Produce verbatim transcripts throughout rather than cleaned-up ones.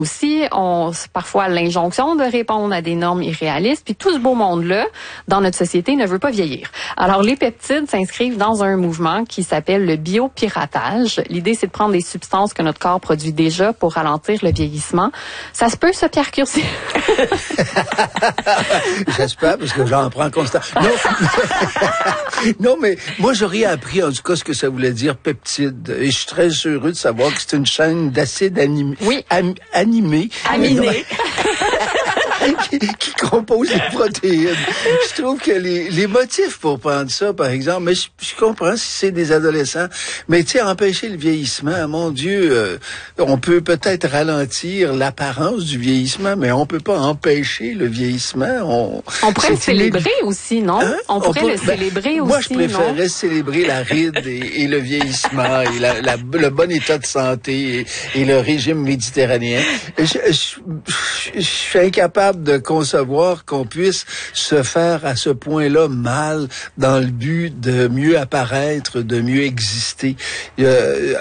aussi, on parfois l'injonction de répondre à des normes irréalistes, puis tout ce beau monde-là, dans notre société, ne veut pas vieillir. Alors, les peptides s'inscrivent dans un mouvement qui s'appelle le biopiratage. L'idée, c'est de prendre des substances que notre corps produit déjà pour ralentir le vieillissement. Ça se peut, ça, Pierre Curzi? J'espère, parce que j'en prends constamment. Non. non, mais moi, j'aurais appris, en tout cas, ce que ça voulait dire peptide. Et je suis très heureux de savoir que c'est une chaîne d'acides animés. Oui. Am- animés. Aminés. qui, qui composent les protéines. Je trouve que les, les motifs pour prendre ça, par exemple, mais je, je comprends si c'est des adolescents, mais tu sais, empêcher le vieillissement, mon Dieu, euh, on peut peut-être ralentir l'apparence du vieillissement, mais on peut pas empêcher le vieillissement. On, on pourrait le célébrer les... aussi, non? Hein? On pourrait on peut, le célébrer ben, aussi, moi, je préférerais non? célébrer la ride et, et le vieillissement et la, la, le bon état de santé et, et le régime méditerranéen. Je, je, je, je suis incapable de concevoir qu'on puisse se faire à ce point-là mal dans le but de mieux apparaître, de mieux exister. Euh,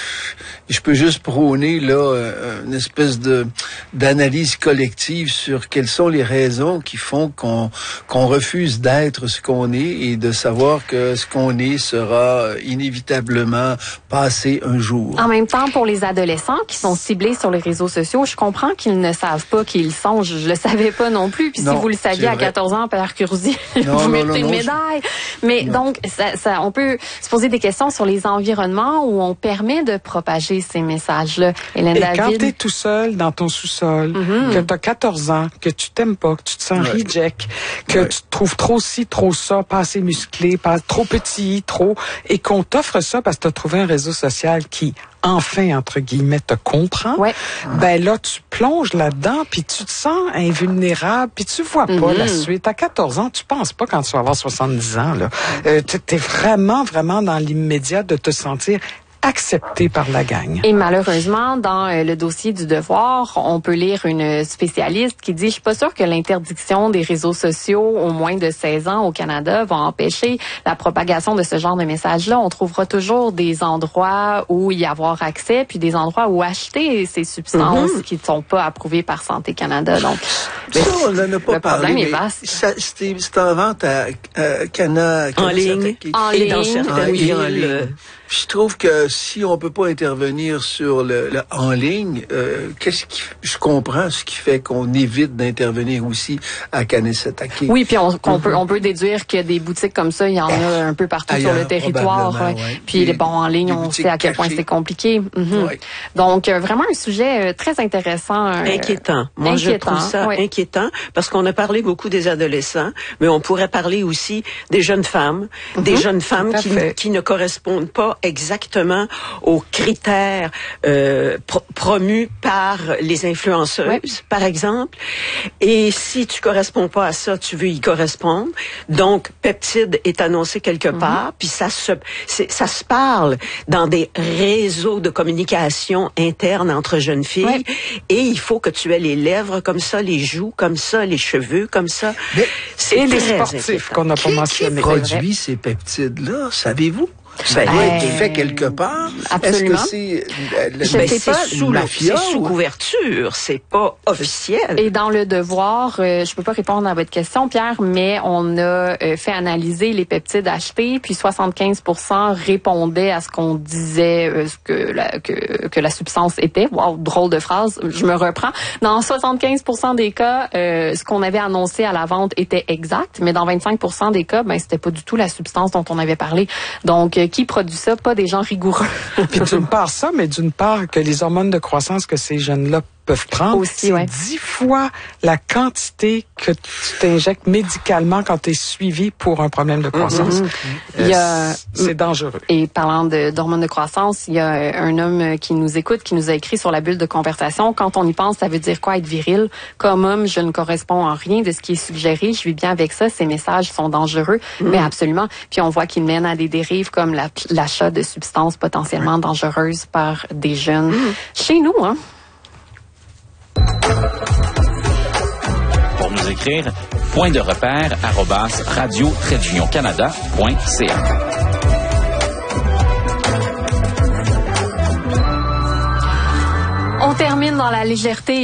je peux juste prôner là une espèce de d'analyse collective sur quelles sont les raisons qui font qu'on qu'on refuse d'être ce qu'on est et de savoir que ce qu'on est sera inévitablement passé un jour. En même temps, pour les adolescents qui sont ciblés sur les réseaux sociaux, je comprends qu'ils ne savent pas qui ils sont. Je, je le savais pas non plus. Puis non, si vous le saviez à quatorze ans, Pierre Curzi, vous méritez une médaille. Je... Mais non. donc, ça, ça, on peut se poser des questions sur les environnements où on permet de propager ces messages-là. Hélène Et David. quand t'es tout seul dans ton sous-sol, mm-hmm. que t'as quatorze ans, que tu t'aimes pas, que tu te sens ouais. reject, que ouais. tu te trouves trop ci, trop ça, pas assez musclé, pas trop petit, trop, et qu'on t'offre ça parce que t'as trouvé un réseau social qui enfin, entre guillemets, te comprend, ouais. ben là, tu plonges là-dedans, puis tu te sens invulnérable, puis tu vois pas mm-hmm. la suite. À quatorze ans, tu penses pas quand tu vas avoir soixante-dix ans, là. Euh, t'es vraiment, vraiment dans l'immédiat de te sentir accepté par la gang. Et malheureusement, dans euh, le dossier du Devoir, on peut lire une spécialiste qui dit « Je suis pas sûre que l'interdiction des réseaux sociaux aux moins de seize ans au Canada va empêcher la propagation de ce genre de messages-là. On trouvera toujours des endroits où y avoir accès, puis des endroits où acheter ces substances mm-hmm. qui ne sont pas approuvées par Santé Canada. » Donc, ça, on n'en a pas le parlé, problème est vaste. Ça, c'est, c'est en vente à, à Cana, en ligne, en et ligne, dans certaines villes. En ligne. Je trouve que si on peut pas intervenir sur le, le en ligne, euh, qu'est-ce qui, je comprends ce qui fait qu'on évite d'intervenir aussi à Kanesatake. Oui, puis on, qu'on peut, on peut déduire que des boutiques comme ça, il y en a un peu partout ailleurs, sur le territoire. Ouais. Ouais. Puis bon, en ligne, on sait à quel point c'est compliqué. Mm-hmm. Ouais. Donc euh, vraiment un sujet euh, très intéressant, euh, inquiétant. Moi, inquiétant, je trouve ça ouais. inquiétant parce qu'on a parlé beaucoup des adolescents, mais on pourrait parler aussi des jeunes femmes, mm-hmm. des jeunes femmes qui, qui ne correspondent pas exactement aux critères euh, pro- promus par les influenceuses, ouais. par exemple. Et si tu corresponds pas à ça, tu veux y correspondre. Donc, peptide est annoncé quelque mm-hmm. part, puis ça se c'est, ça se parle dans des réseaux de communication interne entre jeunes filles. Ouais. Et il faut que tu aies les lèvres comme ça, les joues comme ça, les cheveux comme ça. Mais, c'est et les sportifs inquiétant. Qu'on n'a pas mentionné. Qui produit ces peptides-là, savez-vous? Ça doit ben, être fait quelque part. Absolument. Est-ce que c'est, euh, le, ben, c'est pas sous la c'est sous couverture, c'est pas officiel. Et dans le Devoir, euh, je peux pas répondre à votre question, Pierre, mais on a euh, fait analyser les peptides achetés, puis soixante-quinze pour cent répondaient à ce qu'on disait euh, ce que la que, que la substance était. Wow, drôle de phrase. Je me reprends. Dans soixante-quinze pour cent des cas, euh, ce qu'on avait annoncé à la vente était exact, mais dans vingt-cinq pour cent des cas, ben c'était pas du tout la substance dont on avait parlé. Donc qui produit ça? Pas des gens rigoureux. Puis d'une part ça, mais d'une part que les hormones de croissance que ces jeunes-là peuvent prendre, aussi, c'est ouais. dix fois la quantité que tu t'injectes médicalement quand tu es suivi pour un problème de croissance. Mm-hmm. Euh, il y a, c'est dangereux. Et parlant de, d'hormones de croissance, il y a un homme qui nous écoute, qui nous a écrit sur la bulle de conversation. Quand on y pense, ça veut dire quoi être viril? Comme homme, je ne corresponds en rien de ce qui est suggéré. Je vis bien avec ça. Ces messages sont dangereux. Mm-hmm. Mais absolument. Puis on voit qu'ils mènent à des dérives comme la, l'achat de substances potentiellement dangereuses par des jeunes. Mm-hmm. Chez nous, hein? Pour nous écrire, point de repère arobase radio trait canada point c a. On termine dans dans la légèreté